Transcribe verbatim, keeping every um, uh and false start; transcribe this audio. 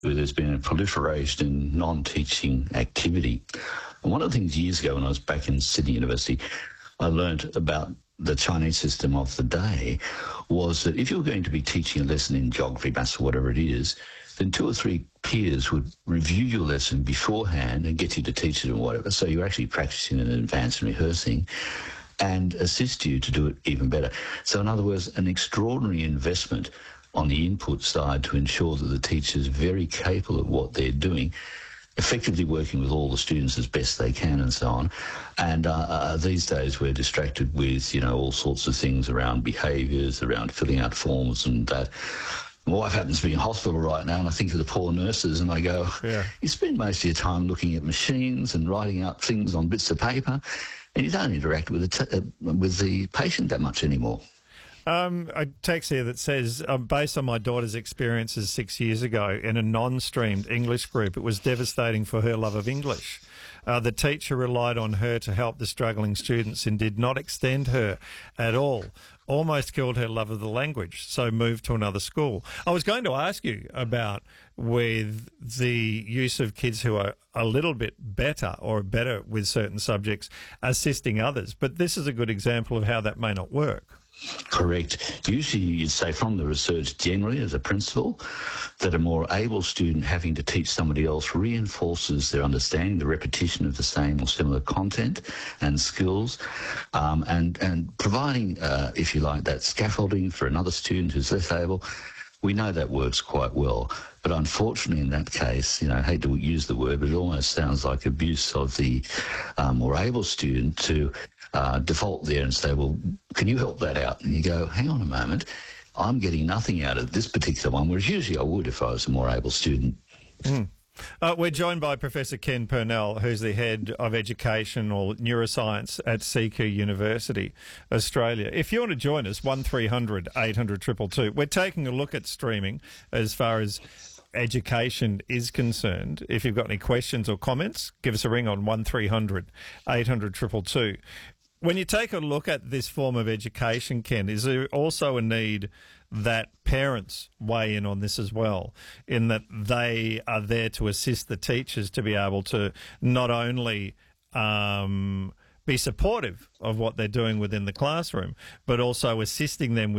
there's been a proliferation in non-teaching activity. And one of the things years ago when I was back in Sydney University, I learnt about the Chinese system of the day was that if you were going to be teaching a lesson in geography, maths, or whatever it is, then two or three peers would review your lesson beforehand and get you to teach it or whatever. So you're actually practicing in advance and rehearsing and assist you to do it even better. So in other words, an extraordinary investment on the input side to ensure that the teacher is very capable of what they're doing, effectively working with all the students as best they can and so on. And uh, uh, these days we're distracted with, you know, all sorts of things around behaviours, around filling out forms and that. My wife happens to be in hospital right now, and I think of the poor nurses, and I go, yeah. You spend most of your time looking at machines and writing up things on bits of paper, and you don't interact with the, t- uh, with the patient that much anymore. Um, a text here that says, um, based on my daughter's experiences six years ago in a non-streamed English group, it was devastating for her love of English. Uh, the teacher relied on her to help the struggling students and did not extend her at all. Almost killed her love of the language, so moved to another school. I was going to ask you about with the use of kids who are a little bit better or better with certain subjects assisting others, but this is a good example of how that may not work. Correct. Usually you'd say from the research generally as a principle that a more able student having to teach somebody else reinforces their understanding, the repetition of the same or similar content and skills, um, and, and providing, uh, if you like, that scaffolding for another student who's less able. We know that works quite well. But unfortunately in that case, you know, I hate to use the word, but it almost sounds like abuse of the um, more able student to uh, default there and say, well, can you help that out? And you go, hang on a moment, I'm getting nothing out of this particular one, whereas usually I would if I was a more able student. Mm. Uh, we're joined by Professor Ken Purnell, who's the Head of Education or Neuroscience at C Q University, Australia. If you want to join us, one three hundred eight hundred two two two. We're taking a look at streaming as far as education is concerned. If you've got any questions or comments, give us a ring on one three hundred eight hundred two two two. When you take a look at this form of education, Ken, is there also a need that parents weigh in on this as well, in that they are there to assist the teachers to be able to not only um, be supportive of what they're doing within the classroom, but also assisting them with